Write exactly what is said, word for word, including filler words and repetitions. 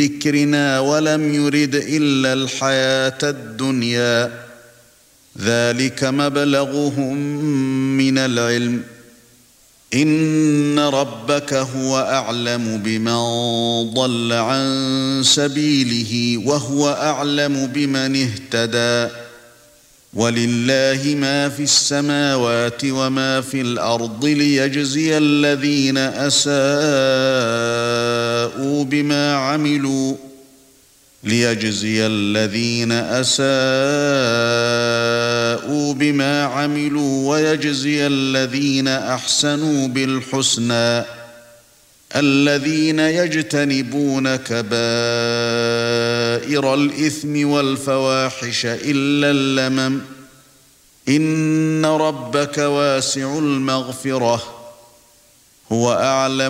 ذكرنا ولم يرد إلا الحياة الدنيا ذلك مبلغهم من العلم إن ربك هو أعلم بمن ضل عن سبيله وهو أعلم بمن اهتدى ولله ما في السماوات وما في الأرض ليجزي الذين أساءوا بما عملوا ليجزي الذين أساءوا بما عملوا ويجزي الذين أحسنوا بالحسنى الذين يجتنبون كبائر الإثم والفواحش إلا اللمم إن ربك واسع المغفرة هو أعلم